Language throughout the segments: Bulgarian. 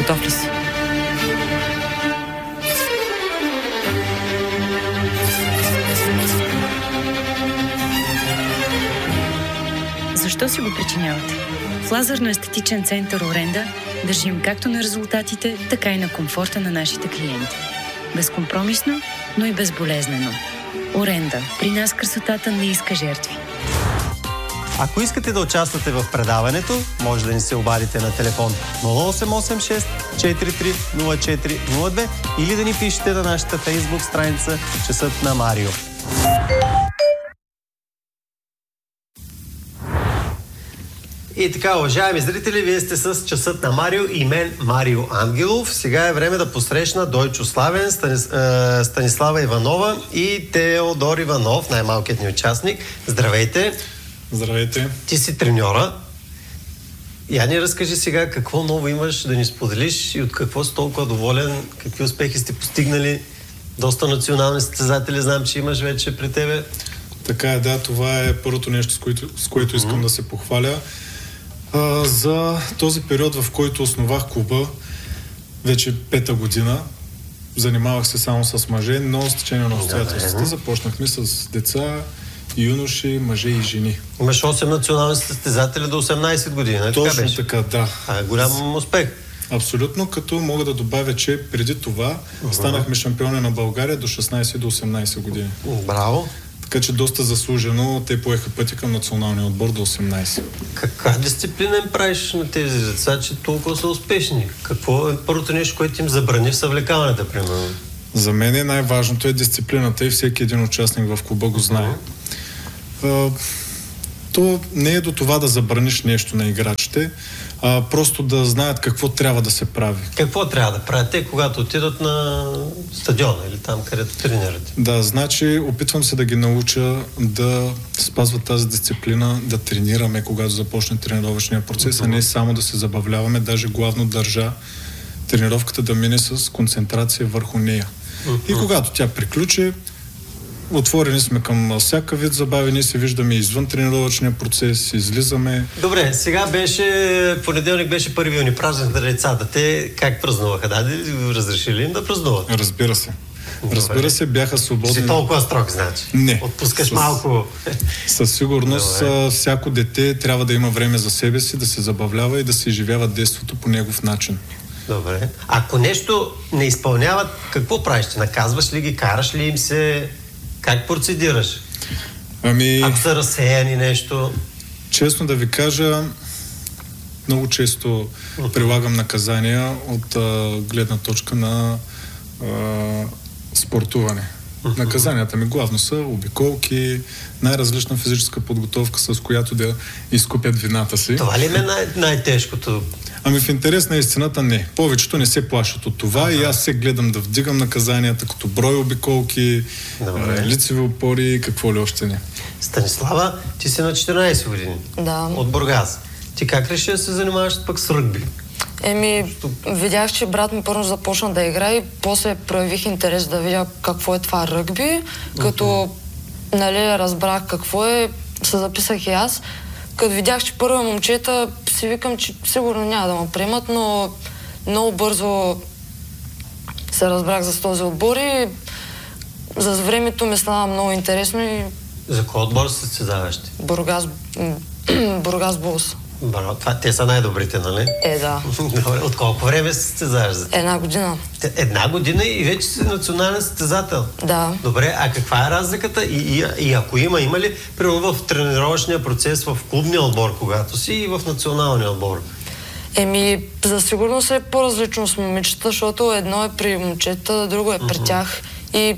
Готов ли си? Защо си го причинявате? В лазерно-естетичен център Оренда държим както на резултатите, така и на комфорта на нашите клиенти. Безкомпромисно, но и безболезнено. Оренда. При нас красотата не иска жертви. Ако искате да участвате в предаването, може да ни се обадите на телефон 0886 43 04 02 или да ни пишете на нашата фейсбук страница Часът на Марио. И така, уважаеми зрители, вие сте с Часът на Марио и мен, Марио Ангелов. Сега е време да посрещна Дойчо Славен, Станислава Иванова и Теодор Иванов, най-малкият ни участник. Здравейте! Здравейте! Ти си треньора. Я ни разкажи сега какво ново имаш да ни споделиш и от какво си толкова доволен, какви успехи сте постигнали. Доста национални състезатели знам, че имаш вече при тебе. Така е, да, това е първото нещо, с което искам да се похваля. За този период, в който основах клуба, вече 5-та година, занимавах се само с мъже, но с течение на обстоятелствата започнахме с деца, юноши, мъже и жени. Имаш 8 национални състезатели до 18 години, не Точно така беше? така, да. Голям успех. Абсолютно, като мога да добавя, че преди това станахме шампиони на България до 16 до 18 години. Браво! Така че доста заслужено те поеха пътя към националния отбор до 18. Каква дисциплина им правиш на тези деца, че толкова са успешни? Какво е първото нещо, което им забрани в съвлекаването, примерно? За мен най-важното е дисциплината и всеки един участник в клуба го знае. То не е до това да забраниш нещо на играчите, а просто да знаят какво трябва да се прави. Какво трябва да правят те, когато отидат на стадиона или там, където тренират? Да, значи опитвам се да ги науча да спазват тази дисциплина, да тренираме, когато започне тренировъчния процес, а не само да се забавляваме. Даже главно държа тренировката да мине с концентрация върху нея. И когато тя приключи, отворени сме към всяка вид забави, ние се виждаме извън тренировъчния процес, излизаме. Добре, сега понеделник беше 1 юни, празник на децата. Те как празнуваха? Разрешили им да празнуват? Разбира се. Добре. Разбира се, бяха свободни. Си толкова строг, значи? Не. Отпускаш малко. Със сигурност всяко дете трябва да има време за себе си, да се забавлява и да се изживява детството по негов начин. Добре. Ако нещо не изпълняват, какво правиш? Наказваш ли ги, караш ли им се? Как процедираш? Ако са разсеяни нещо? Честно да ви кажа, много често прилагам наказания от гледна точка на спортуване. Наказанията ми главно са обиколки, най-различна физическа подготовка, с която да изкупят вината си. Това ли е най-тежкото? Ами в интерес на истината не. Повечето не се плашат от това и аз се гледам да вдигам наказанията като брой обиколки, лицеви опори и какво ли още не. Станислава, ти си на 14 години. Да. От Бургас. Ти как реши да се занимаваш пък с ръгби? Видях, че брат ми първо започна да играе и после проявих интерес да видя какво е това ръгби. Като разбрах какво е, се записах и аз. Като видях, че първо момчета, си викам, че сигурно няма да ме приемат, но много бързо се разбрах за този отбор и за времето ми стана много интересно и... За кой отбор се състезаваш? Бургас Булс. Те са най-добрите, нали? Да. Добре, от колко време се състезаваш за това? 1 година. 1 година и вече си национален състезател? Да. Добре, а каква е разликата? И ако има ли, примерно в тренировъчния процес, в клубния отбор, когато си, и в националния отбор? За сигурност е по-различно с момичета, защото едно е при момчета, друго е при тях. И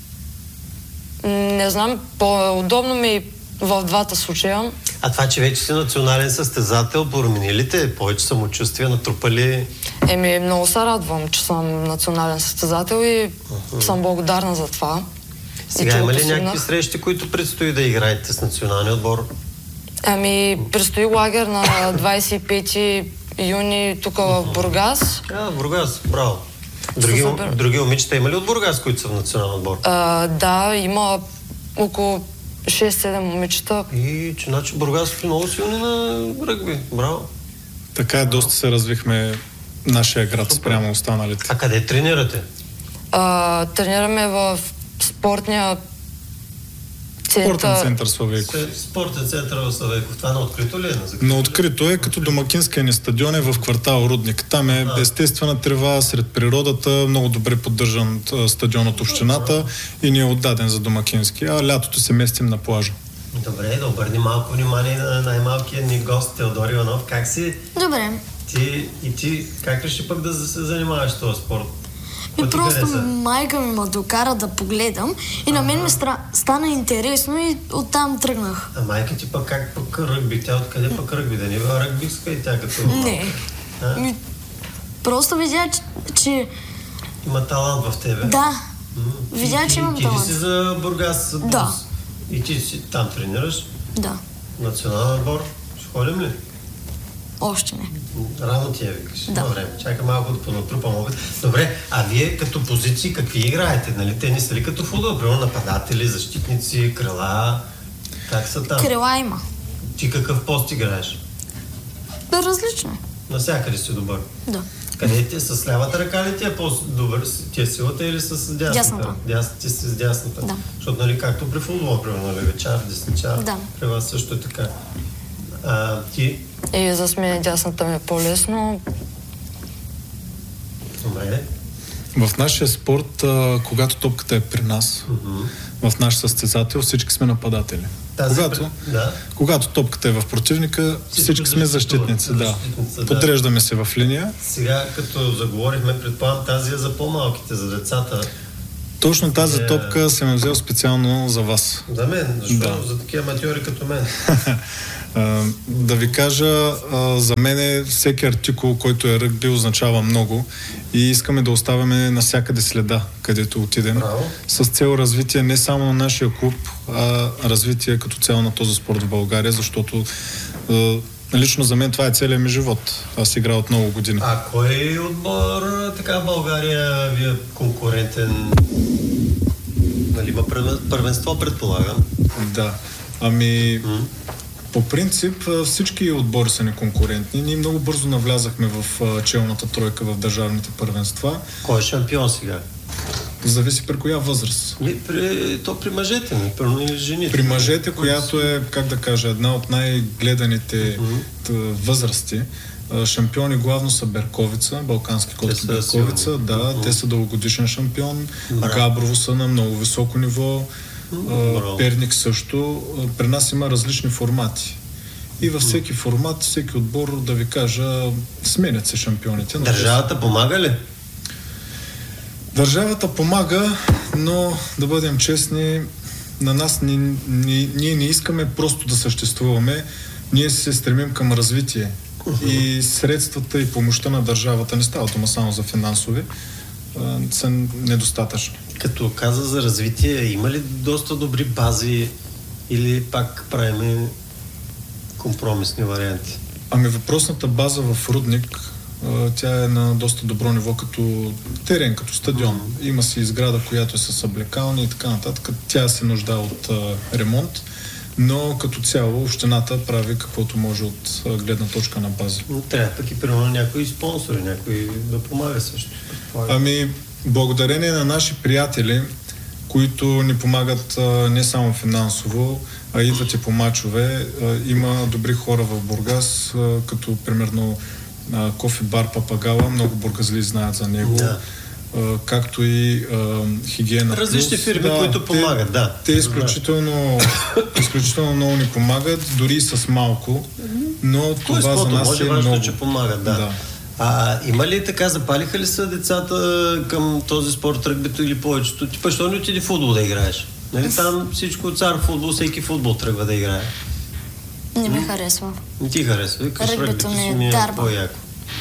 не знам, по-удобно ми в двата случая. А това, че вече си национален състезател, промени ли те? Повече самочувствие натрупали? Много се радвам, че съм национален състезател и съм благодарна за това. Сега има ли някакви срещи, които предстои да играете с националния отбор? Предстои лагер на 25 юни тук в Бургас. В Бургас, браво. Други момичета има ли от Бургас, които са в национален отбор? Да, има около 6-7 момичета. Значи Бургас е много силни на ръгби. Браво. Така доста се развихме нашия град спрямо останалите. А къде тренирате? Тренираме в спортния Спортен център Славейков. Спортен център в Славейков. Това на открито ли е? На открито е, като домакинския ни стадион е в квартал Рудник. Там е естествена трева, сред природата, много добре поддържан стадион от общината и ни е отдаден за домакински, а лятото се местим на плажа. Добре, да обърни малко внимание на най-малкия ни гост Теодор Иванов. Как си? Добре. Ти как реши пък да се занимаваш с този спорт? Просто майка ми ме докара да погледам и на мен ми стана интересно и оттам тръгнах. А майка ти пък как пък ръгби? Тя откъде пък ръгби? Да не била ръгбиска и тя като... Не. Просто видя, че... Има талант в тебе. Да. Видя, че имам талант. Ти ли си за Бургас? Да. И ти си там тренираш? Да. Национален отбор? Ще ходим ли? Още не. Рано ти я викаш. Да. Добре, чакай малко да понатрупам опит. Добре, а вие като позиции какви играете? Нали? Те не са ли като футбол? Примерно нападатели, защитници, крила? Как са там? Крила има. Ти какъв пост играеш? Да, различно. Навсякъде си добър. Да. Къде ти? С лявата ръка ли ти е по-добър? Ти е силата или с дясната? Ти си с дясната. Да. Защото, нали, както при футбола, примерно, левичар, десничар, да. При вас също е така. Ти? И за мен дясната ми е по-лесно. Добре. В нашия спорт, когато топката е при нас, в наш състезател, всички сме нападатели. Когато топката е в противника, всички сме защитници. Да. Подреждаме се в линия. Сега, като заговорихме, предполагам, тази е за по-малките, за децата. Точно тази топка съм взел специално за вас. За мен? Защо? За такива аматьори като мен. Да ви кажа, за мен всеки артикул, който е ръгби, означава много и искаме да оставяме навсякъде следа, където отидем. Браво. С цел развитие не само на нашия клуб, а развитие като цяло на този спорт в България, защото лично за мен това е целият ми живот. Аз играя от много години. А кой отбор така в България ви е конкурентен? Нали има първенство, предполагам? Да. По принцип всички отбори са неконкурентни. Ние много бързо навлязахме в челната тройка в държавните първенства. Кой е шампион сега? Зависи при коя възраст. То при мъжете, или жените. При мъжете, която е, как да кажа, една от най-гледаните възрасти. Шампиони главно са Берковица, балкански котки Берковица. Да, те са дългогодишен шампион. Габрово са на много високо ниво. Перник също. При нас има различни формати. И във всеки формат, всеки отбор, да ви кажа, сменят се шампионите. Държавата помага ли? Държавата помага, но да бъдем честни, на нас ние не искаме просто да съществуваме, ние се стремим към развитие. И средствата и помощта на държавата, не става дума само за финансови, са недостатъчни. Като каза за развитие, има ли доста добри бази или пак правим компромисни варианти? Въпросната база в Рудник, тя е на доста добро ниво като терен, като стадион. Има си изграда, която е с облекални и така нататък. Тя се нуждае от ремонт, но като цяло общината прави каквото може от гледна точка на база. Но трябва пък и примерно някои спонсори, някой да помага също. Благодарение на наши приятели, които ни помагат не само финансово, а идват и по мачове. Има добри хора в Бургас, като примерно кофе бар Папагала, много бургазли знаят за него. Да. Както и Хигиена Плюс. Различни фирми, които помагат, да. Те изключително много ни помагат, дори и с малко, но това за нас е много. Че помагат, да. Има ли така, запалиха ли са децата към този спорт, ръгбито или повечето? Ти пък, що не отиди футбол да играеш? Нали там всичко цар футбол, всеки футбол тръгва да играе. Не ме харесва. Не ти харесва. Ръгбито ми е дарба. По-яко.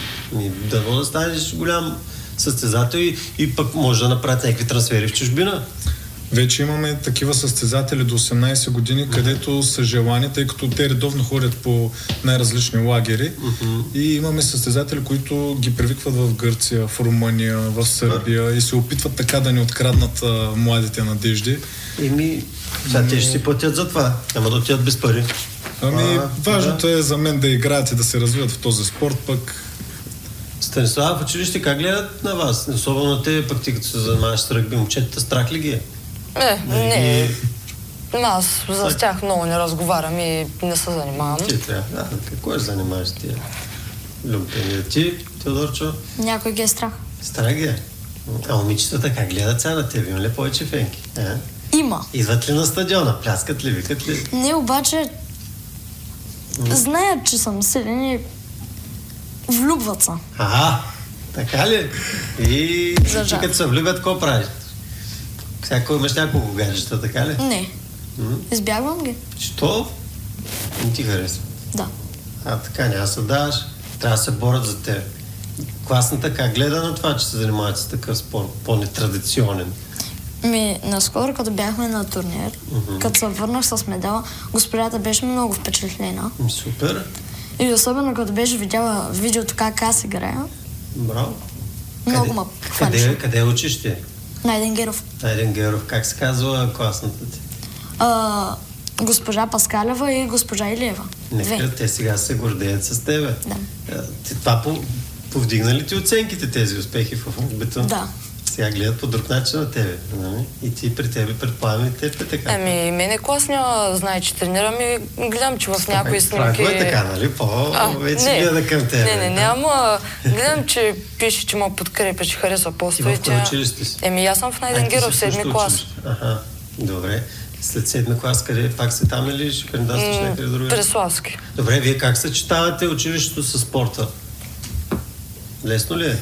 Да станеш голям състезател и пък може да направят някакви трансфери в чужбина. Вече имаме такива състезатели до 18 години, където са желани, тъй като те редовно ходят по най-различни лагери. И имаме състезатели, които ги привикват в Гърция, в Румъния, в Сърбия и се опитват така да ни откраднат младите надежди. Сега те ще си платят за това. Ама да отидат без пари. Важното е за мен да играят и да се развиват в този спорт, пък Станислав, в училище как гледат на вас? Особено на тебе пък ти, като се занимаваш с ръгби. Момчетата страх ли ги е? Не. Аз за тях много не разговарям и не се занимавам. Ти трябва. Да, какво ще занимаваш тия? Люмпения. Ти, Теодорчо? Някой ги е страх. Страх ги е. А момичетата как гледат сега на тебе? Има ли повече фенки? Има. Идват ли на стадиона? Пляскат ли? Викат ли? Не, обаче знаят, че съм силен и влюбват се. Така ли? И ти като се влюбят, какво правиш? Всяко имаш няколко гаджета, така ли? Не. Избягвам ги. Що? Не ти харесва. Да. Така, няма се даваш. Трябва да се борят за теб. Класната как гледа на това, че се занимават с такъв спорт, по-нетрадиционен? Наскоро, като бяхме на турнир, като се върнах с медала, госпожата беше много впечатлена. Супер. И особено като беше видяла видеото как аз играя. Браво. Много ме хвалише. Къде учиш ти? Найден Геров. Найден Геров. Как се казва класната ти? Госпожа Паскалева и госпожа Илиева. Нека те сега се гордеят с тебе. Да. Това повдигна ли ти оценките, тези успехи в ръгбито? Да. Сега гледат по друг начин на тебе. И ти при тебе, предполагам и теб е така. Мене класния знае, че тренирам и гледам, че в някои снимки... Това е така, нали? Вече гледа към тебе. Не, ама гледам, че пише, че ме подкрепя, че харесва постовете. И в кое училище си? Аз съм в Найден Геров, 7-ми клас. Добре. След 7-ми клас, къде? Пак се там или ще кандидатстваш някъде друга? Преславски. Добре, вие как съчетавате училището с спорта? Лесно ли е?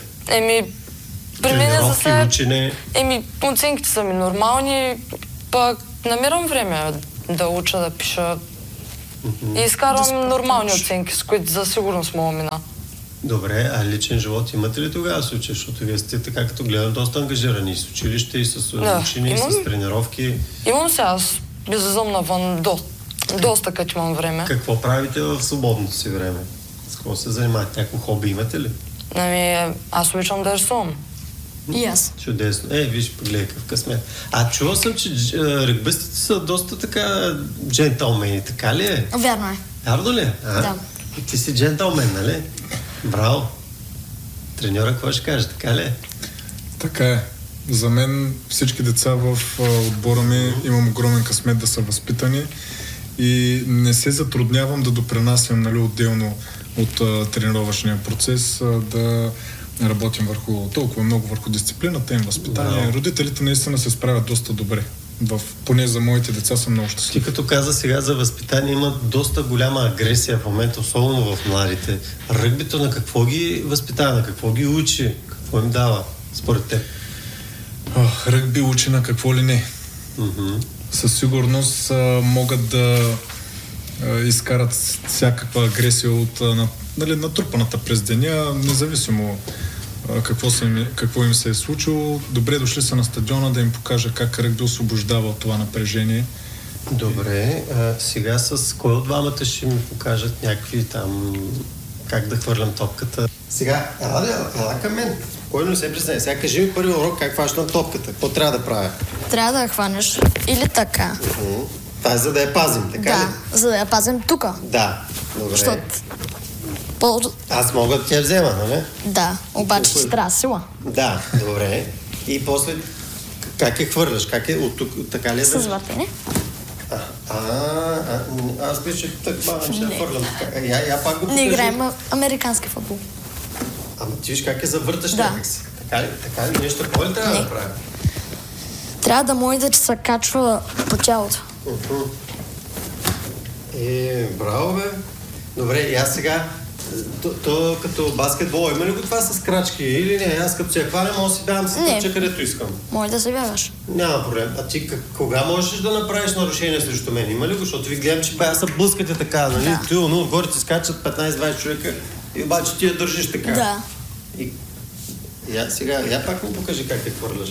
При мен за сега... учене? Оценките са ми нормални, пък намирам време да уча, да пиша. И изкарвам нормални оценки, с които за сигурност мога мина. Добре, а личен живот имате ли тогава случай? Защото вие сте така, като гледам, доста ангажирани и с училище, и с учени, и с тренировки. Имам сега, аз излизам навън доста като имам време. Какво правите в свободното си време? С какво се занимавате? Някакво хобби имате ли? Аз обичам да рисувам. И аз. Чудесно. Виж, погледай какъв късмет. Чувал съм, че ръгбистите са доста така джентълмени, така ли е? Вярно е. Вярно ли е? Да. И ти си джентълмен, нали? Браво. Треньора, какво ще каже, така ли е? Така е. За мен всички деца в отбора ми имам огромен късмет да са възпитани и не се затруднявам да допринасям, нали, отделно от тренировъчния процес, да работим толкова много върху дисциплината им, възпитание. Да. Родителите наистина се справят доста добре. Поне за моите деца съм много щастлив. Ти като каза сега за възпитание, има доста голяма агресия в момента, особено в младите. Ръгбито на какво ги възпитава, на какво ги учи, какво им дава, според теб? Ръгби учи на какво ли не. Със сигурност могат да изкарат всякаква агресия от натрупаната през деня, независимо какво им се е случило. Добре дошли са на стадиона да им покажа как ръгби освобождава от това напрежение. Добре, сега с кой от двамата ще ми покажат някакви там как да хвърлям топката? Сега, ела към мен. Кой не се присъедини? Сега кажи ми първи урок как хващам топката. Какво трябва да правя? Трябва да я хванеш или така. Това е за да я пазим, така ли? Да, за да я пазим тука. Да, добре. Аз мога да ти я взема, нали? Да, обаче ще трябва сила. Да, добре. И после как я хвърляш? Как е от тук, така ли е? С въртене. Аз мисля, че така ще я хвърлям. Я пак го покажи. Не играем американски футбол. Ама ти виж как е завърташ някак си. Така ли? Нещо по-ли трябва да правя? Трябва да може да се качва по тялото. Браво, бе. Добре, и аз сега, то като баскетбол, има ли го това с крачки или не? Аз като се хваля, мога да си давам се тъпча където искам. Може да се бягаш. Няма проблем. А ти кога можеш да направиш нарушение срещу мен? Има ли го? Защото ви гледам, че аз се блъскате така, нали? Да. Ти, отгоре ти скачат 15-20 човека и обаче ти я държиш така. Да. И сега, пак ми покажи как я хвърляш.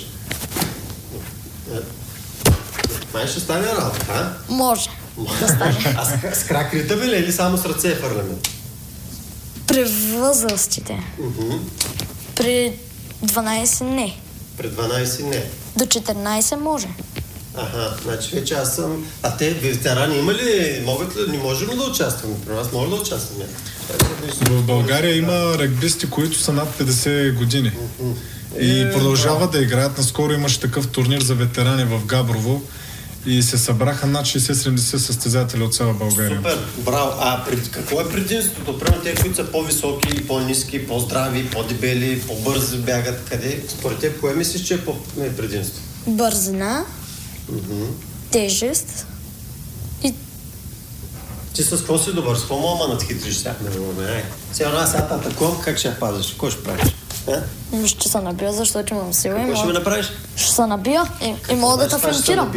Май ще стане работа, а? Може да стане. А с крак ритаме ли или само с ръце хвърляме? При възрастите. При 12 не. При 12 не. До 14 може. Значи вече аз съм... А те ветерани има ли? Не можем ли да участваме? При нас може да участваме. В България има ръгбисти, които са над 50 години. И продължават да играят. Наскоро имаше такъв турнир за ветерани в Габрово и се събраха над 60-70 състезатели от цяла България. Супер, браво. Какво е предимството? Примерно те, които са по-високи, по-ниски, по-здрави, по-дебели, по-бързи бягат. Къде? Според теб, кое мислиш, че е предимство? Бързина, тежест и... Ти с какво си добър? С какво мога надхитриш сега? Сега атакувам, как ще я пазиш? Какво ще правиш? Ще се набия, защото имам сила. Какво ще ми направиш? Ще се набия и мога да те финтирам.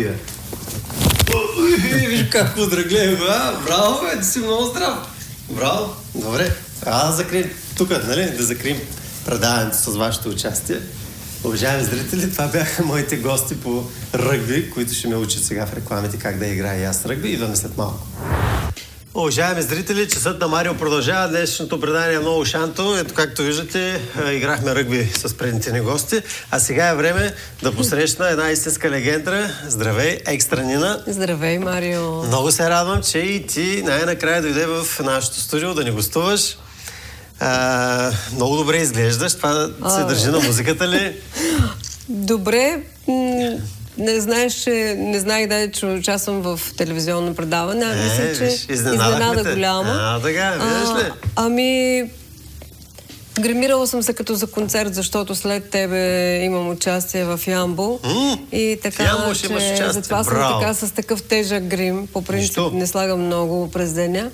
Виж как подраглеем, браво, ти си много здрав. Браво, добре. Да закрием тук, нали? Да закрием предаването с вашето участие. Уважаеми зрители, това бяха моите гости по ръгби, които ще ме учат сега в рекламите как да играя и аз ръгби. Идваме след малко. Уважаеми зрители, часът на Марио продължава. Днешното предание е много шанто. Ето, както виждате, играхме ръгби с предните ни гости. А сега е време да посрещна една истинска легенда. Здравей, Екстра Нина. Здравей, Марио. Много се радвам, че и ти най-накрая дойде в нашото студио да ни гостуваш. Много добре изглеждаш. Това се държи на музиката ли? Добре. Не знаех че участвам в телевизионно предаване. Мисля, че изненада голяма. Така, виждаш ли? Гримирала съм се като за концерт, защото след тебе имам участие в Ямбол. И така, че затова съм така с такъв тежък грим. По принцип не слагам много през деня.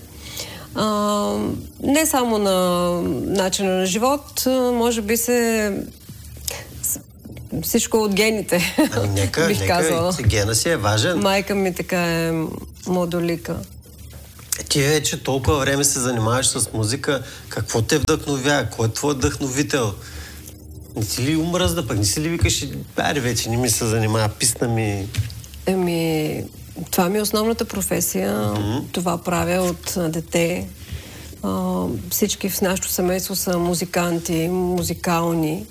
Не само на начина на живот, може би всичко от гените. Бих казала. Гена си е важен. Майка ми така е модолика. Ти вече толкова време се занимаваш с музика. Какво те вдъхновява? Кой е твой вдъхновител? Не си ли умръзна пък? Не си ли викаш, вече не ми се занимава, писна ми... Това ми е основната професия. Това правя от дете. Всички в нашето семейство са музиканти, музикални.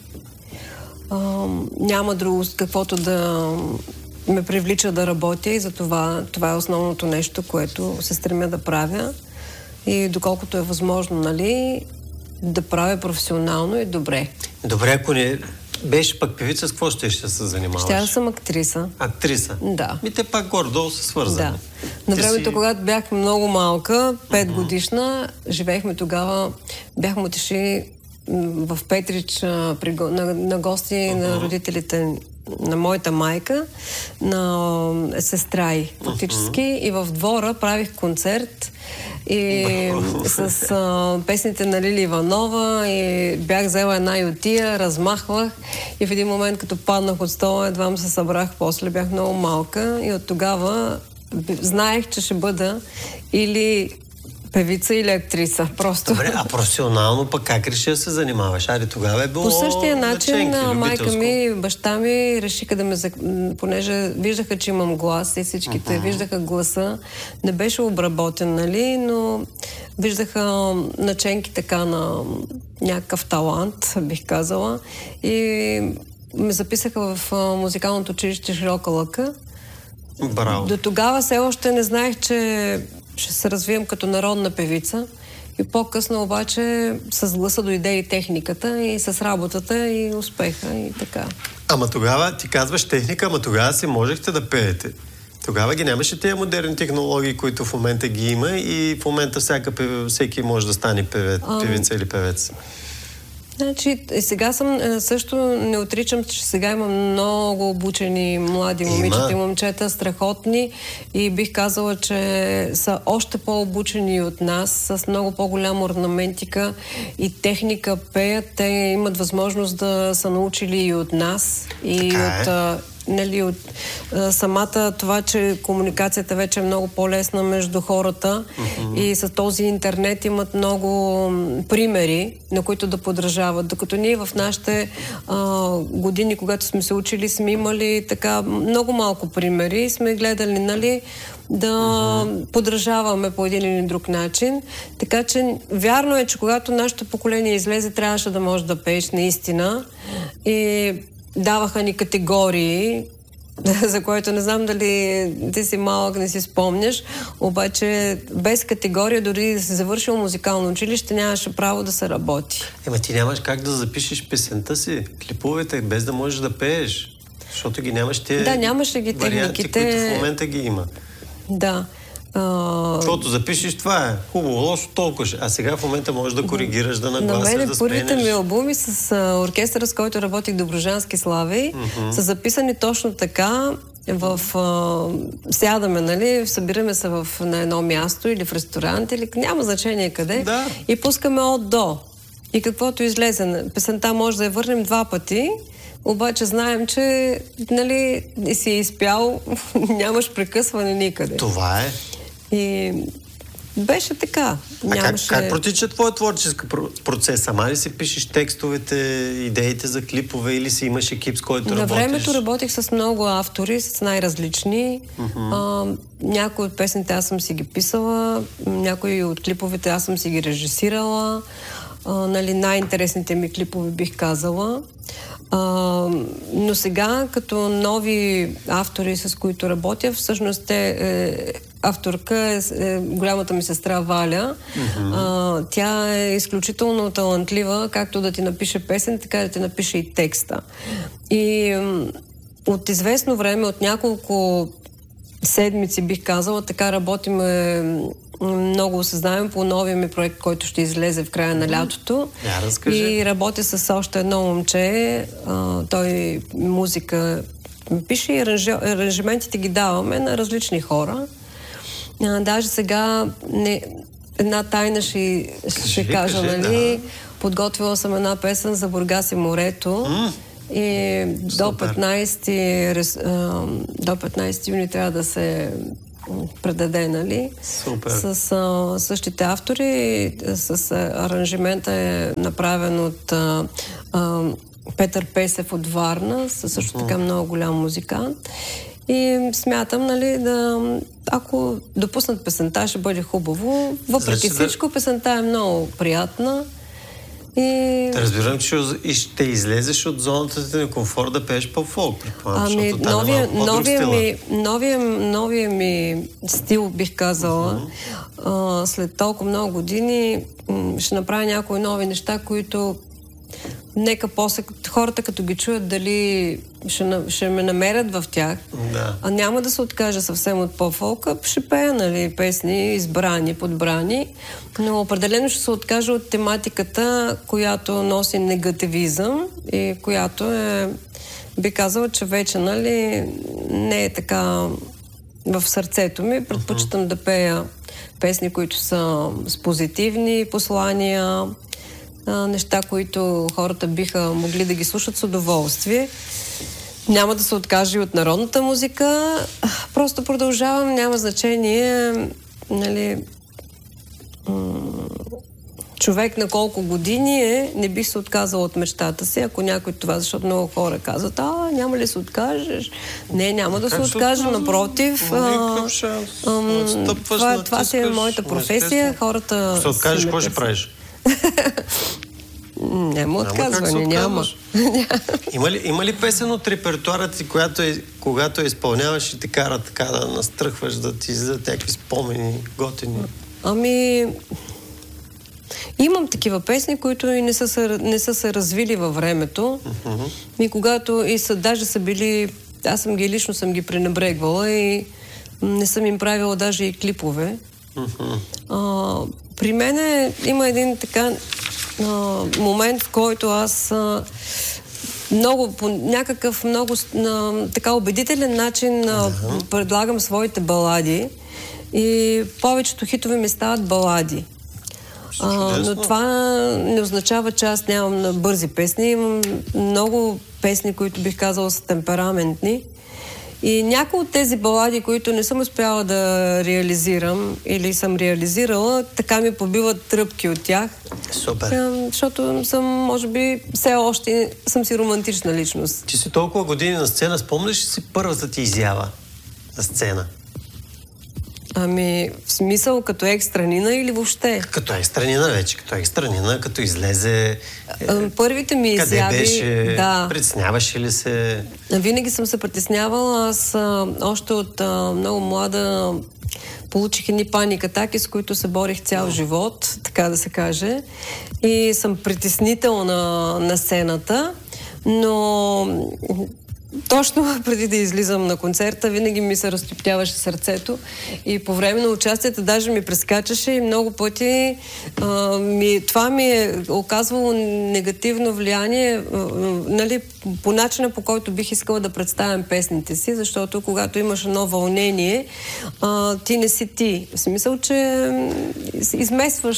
Няма друго каквото да ме привлича да работя и затова това е основното нещо, което се стремя да правя. И доколкото е възможно, нали, да правя професионално и добре. Добре, ако не беше пък певица, с какво ще се занимаваш? Ще съм актриса. Актриса? Да. Те пак горе-долу са свързани. Да. На времето, когато бях много малка, 5 годишна, живеехме тогава, бяхме отишли в Петрич на гости на родителите на моята майка, на сестра й, фактически. И в двора правих концерт и с песните на Лили Иванова и бях взела една ютия, размахвах и в един момент, като паднах от стола, едва се събрах после, бях много малка и от тогава знаех, че ще бъда или певица или актриса, просто. Добре, а професионално пък как реши да се занимаваш? Тогава е било... По същия начин майка ми и баща ми решиха да ме... Понеже виждаха, че имам глас и всичките виждаха гласа. Не беше обработен, нали, но виждаха наченки така на някакъв талант, бих казала. И ме записаха в музикалното училище Широка лъка. Браво. До тогава все още не знаех, че ще се развием като народна певица и по-късно обаче с гласа дойде и техниката и с работата и успеха и така. Ама тогава ти казваш техника, ама тогава си можехте да пеете. Тогава ги нямаше тези модерни технологии, които в момента ги има и в момента всеки може да стане певица или певец. Значи, сега също не отричам, че сега има много обучени млади момичета и момчета, страхотни и бих казала, че са още по-обучени от нас, с много по-голяма орнаментика и техника пеят. Те имат възможност да са научили и от нас, и от самата това, че комуникацията вече е много по-лесна между хората и с този интернет имат много примери, на които да подражават. Докато ние в нашите години, когато сме се учили, сме имали така много малко примери и сме гледали, нали, да подражаваме по един или друг начин. Така че вярно е, че когато нашето поколение излезе, трябваше да може да пееш наистина и даваха ни категории за което не знам дали ти си малък, не си спомняш, обаче без категория, дори да си завършил музикално училище, нямаше право да се работи. Ти нямаш как да запишеш песента си, клиповете, без да можеш да пееш, защото ги нямаш нямаше ги варианти, техниките, които в момента ги има. Да. Защото запишеш, това е хубаво, лошо, толкова. А сега в момента можеш да коригираш, да нагласиш, на мен да първите спенеш. ми албуми с оркестъра, с който работих, Добруджански Славей, са записани точно така. Сядаме, нали, събираме се на едно място или в ресторант, или няма значение къде, и пускаме от до. И каквото излезе, песента може да я върнем 2 пъти, обаче знаем, че, нали, си е изпял, нямаш прекъсване никъде. Това е. И беше така. Как протича твой творчески процес? Сама ли си пишеш текстовете, идеите за клипове или си имаш екип, с който работиш? На времето работих с много автори, с най-различни. Някои от песните аз съм си ги писала, някои от клиповете аз съм си ги режисирала. Нали, най-интересните ми клипове бих казала. Но сега, като нови автори, с които работя, всъщност авторка е голямата ми сестра Валя. Тя е изключително талантлива, както да ти напише песен, така да ти напише и текста. И от известно време, от няколко седмици, бих казала, така работиме много осъзнаем по новия ми проект, който ще излезе в края на лятото. И работя с още едно момче. Той музика пише и аранжиментите ги даваме на различни хора. Даже сега една тайна ще кажа, нали? Подготвила съм една песен за Бургас и морето. И до 15 юни трябва да се предаде, нали? Супер. С същите автори, с аранжимента е направен от Петър Песев от Варна, също така много голям музикант. И смятам, нали, ако допуснат песента, ще бъде хубаво. Въпреки всичко, песента е много приятна. Разбирам, че ще излезеш от зоната ти на комфорт да пееш по-фолк. Новия ми стил, бих казала, след толкова много години ще направя някои нови неща, които нека после хората, като ги чуят, дали ще ме намерят в тях. А няма да се откажа съвсем от по-фолка. Ще пея, нали, песни, избрани, подбрани, но определено ще се откажа от тематиката, която носи негативизъм и която би казала, че вече, нали, не е така в сърцето ми. Предпочитам да пея песни, които са с позитивни послания, неща, които хората биха могли да ги слушат с удоволствие. Няма да се откаже и от народната музика. Просто продължавам, няма значение, нали, човек на колко години не бих се отказала от мечтата си, ако някой това, защото много хора казват, няма ли се откажеш? Не, няма да се откажа, напротив. Това си е моята професия. Хората се откажеш, какво ще правиш? Няма отказване, няма. Има ли песен от репертуара ти, когато я изпълняваш и те кара така да настръхваш, да ти излизат някакви спомени, готини? Имам такива песни, които и не са се развили във времето. И когато даже са били, аз съм ги лично съм ги пренебрегвала и не съм им правила даже и клипове. При мен има един така момент, в който аз по някакъв много така убедителен начин предлагам своите балади и повечето хитове ми стават балади. Но това не означава, че аз нямам на бързи песни. Имам много песни, които бих казала са темпераментни. И някои от тези балади, които не съм успяла да реализирам или съм реализирала, така ми побиват тръпки от тях. Супер. Защото съм, може би, все още съм си романтична личност. Ти си толкова години на сцена, спомняш ли си първата ти изява на сцена? Ами, в смисъл като екстранина или въобще? Като екстранина вече, като екстранина, като излезе... Първите ми изяви... Къде беше? Да. Притесняваше ли се? Винаги съм се притеснявала. Аз още от много млада получих едни паникатаки, с които се борих цял живот, така да се каже. И съм притеснител на сцената, но... Точно преди да излизам на концерта, винаги ми се разтоптяваше сърцето и по време на участието даже ми прескачаше и много пъти това ми е оказвало негативно влияние, нали, по начина, по който бих искала да представям песните си, защото когато имаш едно вълнение, ти не си ти. В смисъл, че изместваш...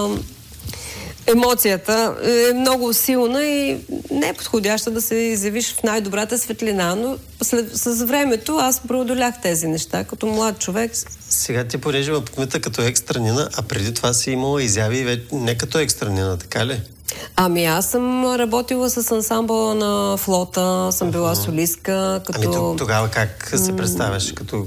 Емоцията е много силна и не е подходяща да се изявиш в най-добрата светлина, но с времето аз преодолях тези неща като млад човек. Сега ти понеже ме подмита като екстранина, а преди това си имала изяви не като екстранина, така ли? Ами аз съм работила с ансамбъла на Флота, съм била солистка, като... Ами тогава как се представяш като...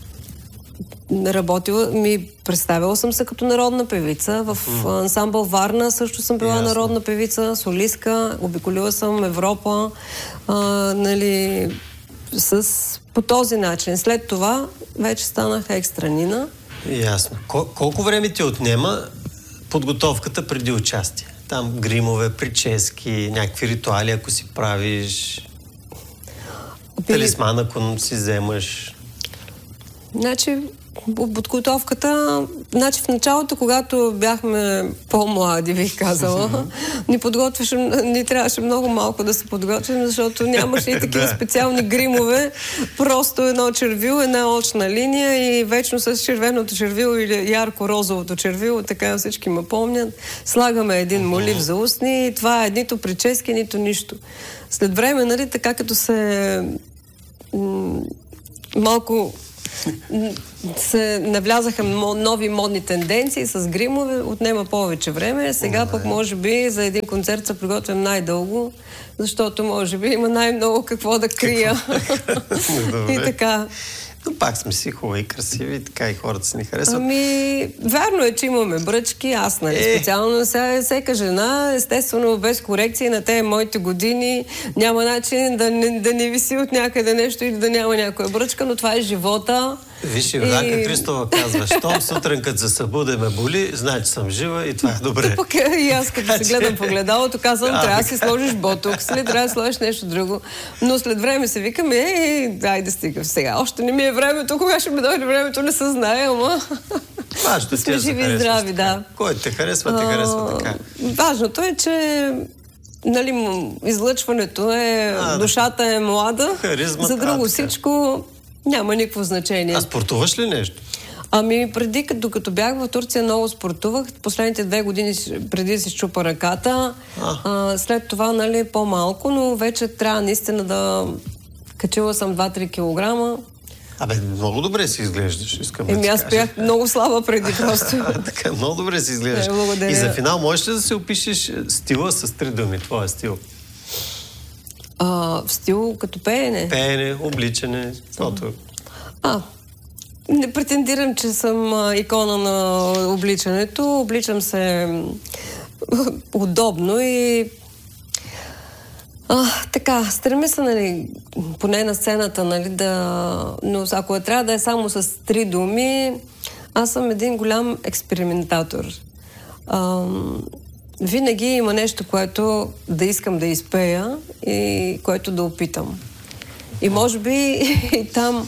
Представила съм се като народна певица. В ансамбъл Варна също съм била народна певица, солистка. Обиколила съм Европа, нали, по този начин. След това вече станах екстранина. Ясно. Колко време ти отнема подготовката преди участие? Там гримове, прически, някакви ритуали, ако си правиш, талисман, ако си вземаш. Значи, подготовката, в началото, когато бяхме по-млади, бих казала, ни трябваше много малко да се подготвим, защото нямаше и такива специални гримове, просто едно червило, една очна линия и вечно с червеното червило или ярко-розовото червило, така всички ме помнят. Слагаме един молив за устни и това е нито прически, нито нищо. След време, нали, така като се малко се навлязаха нови модни тенденции с гримове, отнема повече време. Сега пък може би за един концерт се приготвям най-дълго, защото може би има най-много какво да крия. И така. Но пак сме си хубави и красиви, така и хората си ни харесват. Ами, вярно е, че имаме бръчки, аз, нали, специално всяка жена, естествено, без корекции на тези моите години, няма начин да не виси от някъде нещо или да няма някоя бръчка, но това е живота. Виж, Йорданка Христова казва, щом сутрин като се събудя ме боли, значи съм жива и това е добре. Пък и аз като се гледам по гледалото, казвам, трябва да си сложиш ботокс, трябва да сложиш нещо друго. Но след време се викам, айде стига сега. Още не ми е времето, кога ще ми дойде времето, не се знае, ама... Важното сме живи и здрави, да. Кой те харесва така. Важното е, че нали, излъчването е, душата е млада, за друго всичко няма никакво значение. А спортуваш ли нещо? Ами преди, докато бях в Турция, много спортувах. Последните 2 години преди да си счупа ръката. След това, нали, по-малко, но вече трябва наистина да... Качила съм 2-3 килограма. Абе, много добре си изглеждаш, искам да ти кажа. Аз бях много слаба преди просто. Така, много добре си изглеждаш. И за финал, можеш ли да се опишеш стила с 3 думи? Твоя стил? В стил като пеене? Пеене, обличане, каквото. Не претендирам, че съм икона на обличането. Обличам се удобно и така, стремя се, нали, поне на сцената, нали, но ако трябва да е само с 3 думи, аз съм един голям експериментатор. Винаги има нещо, което да искам да изпея и което да опитам. И може би и там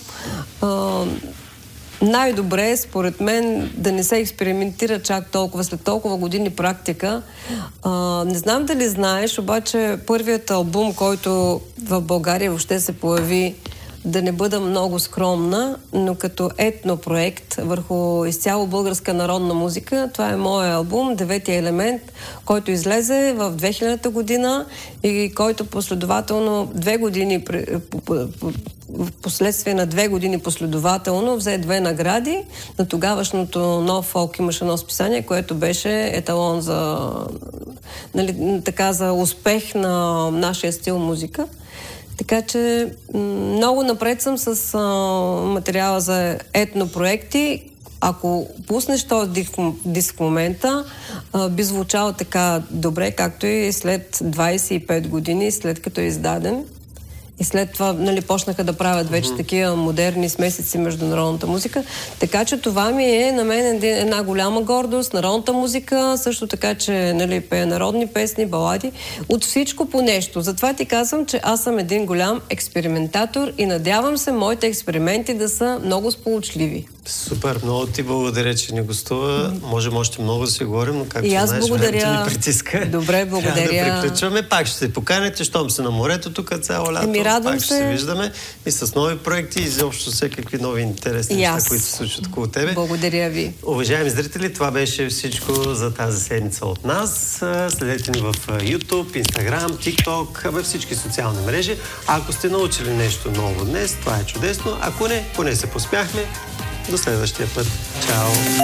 най-добре, според мен, да не се експериментира чак толкова, след толкова години практика. Не знам дали знаеш, обаче първият албум, който в България въобще се появи, да не бъда много скромна, но като етнопроект върху изцяло българска народна музика. Това е моят албум, 9-ти елемент, който излезе в 2000-та година и който последователно 2 години, в последствие на 2 години последователно взе 2 награди. На тогавашното Нов фолк имаше едно списание, което беше еталон за, нали, така, за успех на нашия стил музика. Така че много напред съм с материала за етнопроекти, ако пуснеш този диск в момента, би звучал така добре, както и след 25 години, след като е издаден. И след това, нали, почнаха да правят вече такива модерни смесици между народната музика. Така че това ми е на мен една голяма гордост. Народната музика, също така, че, нали, пея народни песни, балади. От всичко по нещо. Затова ти казвам, че аз съм един голям експериментатор и надявам се моите експерименти да са много сполучливи. Супер, много ти благодаря, че ни гостува. Можем още много да си говорим, но както знаеш, благодаря. времето ни притиска. Добре, благодаря. Трябва да приключваме. Пак ще се поканите, щом се на морето тук цяло лято. Пак ще се виждаме и с нови проекти и изобщо всякакви нови интересни неща, които се случват около тебе. Благодаря ви. Уважаеми зрители, това беше всичко за тази седмица от нас. Следете ни в YouTube, Instagram, TikTok, във всички социални мрежи. Ако сте научили нещо ново днес, това е чудесно. Ако не, поне се посмяхме. До следващия път. Чао!